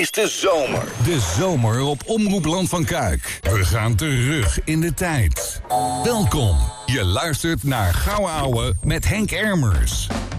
is de zomer. De zomer op Omroep Land van Kuik. We gaan terug in de tijd. Welkom. Je luistert naar Gouwe Ouwe met Henk Ermers.